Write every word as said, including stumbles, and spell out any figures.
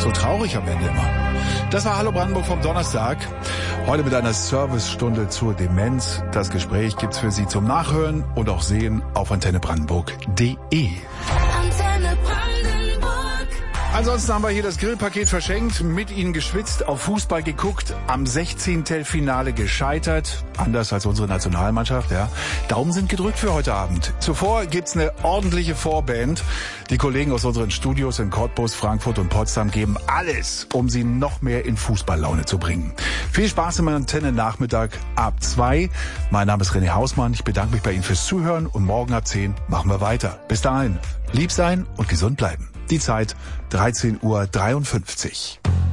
So traurig am Ende immer. Das war Hallo Brandenburg vom Donnerstag. Heute mit einer Servicestunde zur Demenz. Das Gespräch gibt's für Sie zum Nachhören und auch Sehen auf antenne brandenburg punkt de. Antenne Brandenburg. Ansonsten haben wir hier das Grillpaket verschenkt, mit Ihnen geschwitzt, auf Fußball geguckt, am Sechzehntelfinale gescheitert, anders als unsere Nationalmannschaft, ja. Daumen sind gedrückt für heute Abend. Zuvor gibt's eine ordentliche Vorband. Die Kollegen aus unseren Studios in Cottbus, Frankfurt und Potsdam geben alles, um Sie noch mehr in Fußballlaune zu bringen. Viel Spaß im Antenne-Nachmittag ab zwei. Mein Name ist René Hausmann. Ich bedanke mich bei Ihnen fürs Zuhören und morgen ab zehn machen wir weiter. Bis dahin, lieb sein und gesund bleiben. Die Zeit dreizehn Uhr dreiundfünfzig.